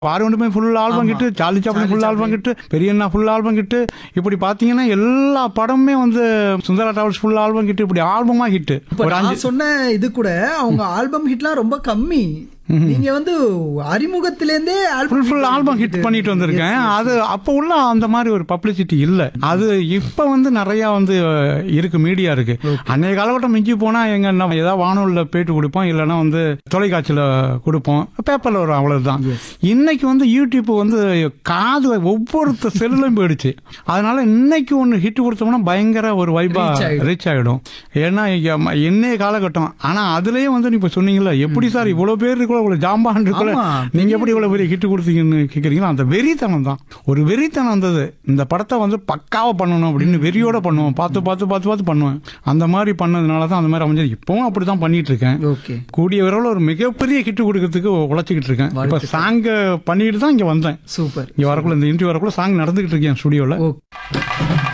ஆறுவண்டுமே full album கிட்டு, Charlie Chaplin full album கிட்டு, Periyanna full album கிட்டு, இப்படி பாத்தீங்கன்னா எல்லா படமுமே வந்து சுந்தரா டிராவல்ஸ் ஃபுல் ஆல்பம் கிட்டு, இப்படி ஆல்பமா ஹிட். ஒரு நான் சொன்ன இது கூட அவங்க ஆல்பம் ஹிட்லாம் ரொம்ப கம்மி. நீங்க வந்து அறிமுகத்திலேருந்தே ஃபுல் ஆல்பம் ஹிட் பண்ணிட்டு வந்திருக்கேன். அது அப்போ உள்ள அந்த மாதிரி ஒரு பப்ளிசிட்டி இல்ல. அது இப்ப வந்து நிறைய வந்து இருக்கு, மீடியா இருக்கு. அன்னைய காலகட்டம் மிஞ்சி போனா எங்க ஏதாவது வானொலியில பேட்டு கொடுப்போம், இல்லைன்னா வந்து தொலைக்காட்சியில கொடுப்போம், பேப்பர்ல வரும், அவ்வளவுதான். இன்னைக்கு வந்து யூடியூப் வந்து காதுல ஒவ்வொருத்த செல்லுலையும் போயிடுச்சு. அதனால இன்னைக்கு ஒன்னு ஹிட் கொடுத்தோம்னா பயங்கர ஒரு வைபா ரீச் ஆயிடும். ஏன்னா என்னைய காலகட்டம். ஆனா அதுலயே வந்து இப்ப சொன்னீங்கல்ல, எப்படி சார் இவ்வளவு பேர் இருக்குள்ள, இவ்வளவு ஜாம்பான் இருக்குள்ள, நீங்க எப்படி இவ்வளவு பெரிய ஹிட் கொடுத்தீங்கன்னு கேக்குறீங்களா? அந்த வெறித்தனம் தான், ஒரு வெறித்தனம் வந்தது. இந்த படத்தை வந்து பக்காவா பண்ணணும் அப்படின்னு வெறியோட பண்ணுவோம், பார்த்து பார்த்து பார்த்து பார்த்து பண்ணுவேன். அந்த மாதிரி பண்ணதுனால தான் அந்த மாதிரி அமைஞ்சது. இப்பவும் அப்படிதான் பண்ணிட்டு இருக்கேன். கூடிய விரைவில் ஒரு மிகப்பெரிய ஹிட் கொடுக்கறதுக்கு உழைச்சிக்கிட்டு இருக்கேன். இப்ப சாங் பண்ணிட்டு தான் இங்க வந்தேன். சூப்பர். இங்க வரக்குள்ள, இந்த இன்டர்வியூ வரக்குள்ள சாங் நடந்துகிட்டு இருக்கேன் ஸ்டுடியோல.